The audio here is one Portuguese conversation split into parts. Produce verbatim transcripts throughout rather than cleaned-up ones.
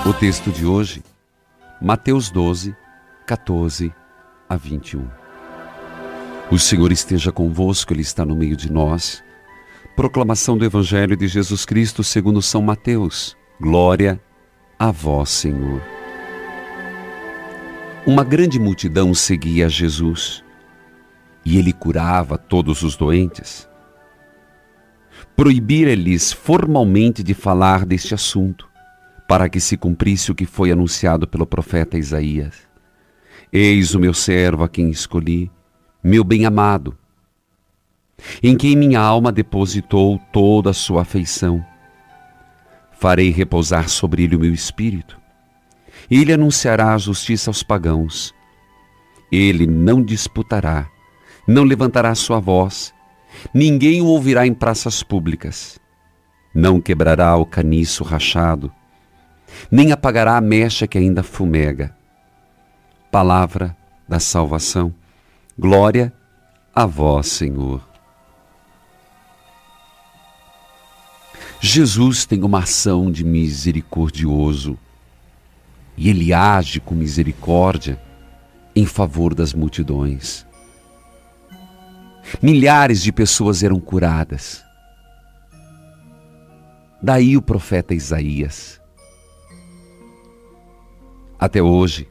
O texto de hoje, Mateus doze, quatorze a vinte e um. O Senhor esteja convosco, Ele está no meio de nós. Proclamação do Evangelho de Jesus Cristo segundo São Mateus. Glória a vós, Senhor. Uma grande multidão seguia Jesus, e Ele curava todos os doentes. Proibira-lhes formalmente de falar deste assunto, para que se cumprisse o que foi anunciado pelo profeta Isaías. Eis o meu servo a quem escolhi, meu bem-amado, em quem minha alma depositou toda a sua afeição. Farei repousar sobre ele o meu espírito. Ele anunciará a justiça aos pagãos. Ele não disputará, não levantará sua voz, ninguém o ouvirá em praças públicas. Não quebrará o caniço rachado, nem apagará a mecha que ainda fumega. Palavra da salvação. Glória a vós, Senhor. Jesus tem uma ação de misericordioso e Ele age com misericórdia em favor das multidões. Milhares de pessoas eram curadas. Daí o profeta Isaías. Até hoje,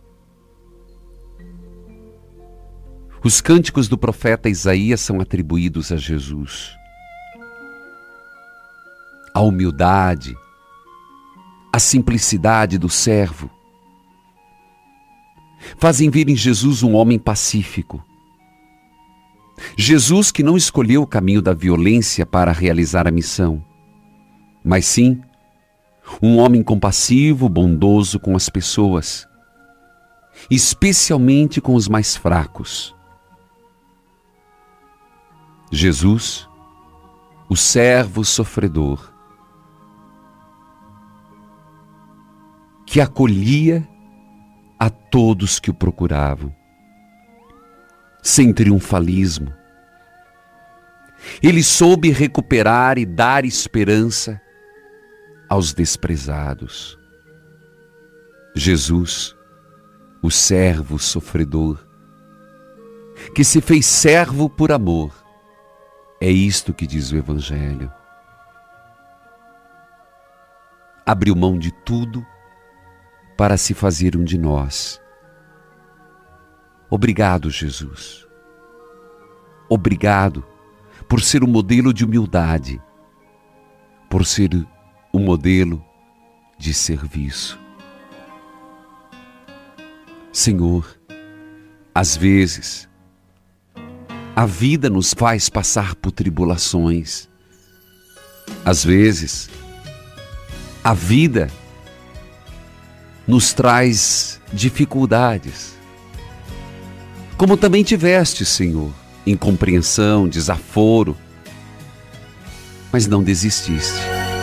os cânticos do profeta Isaías são atribuídos a Jesus. A humildade, a simplicidade do servo fazem vir em Jesus um homem pacífico. Jesus que não escolheu o caminho da violência para realizar a missão, mas sim um homem compassivo, bondoso com as pessoas, especialmente com os mais fracos. Jesus, o servo sofredor, que acolhia a todos que o procuravam, sem triunfalismo. Ele soube recuperar e dar esperança aos desprezados. Jesus, o servo sofredor, que se fez servo por amor. É isto que diz o Evangelho. Abriu mão de tudo para se fazer um de nós. Obrigado, Jesus. Obrigado por ser um modelo de humildade, por ser um modelo de serviço. Senhor, às vezes, a vida nos faz passar por tribulações. Às vezes, a vida nos traz dificuldades. Como também tiveste, Senhor, incompreensão, desaforo, mas não desististe.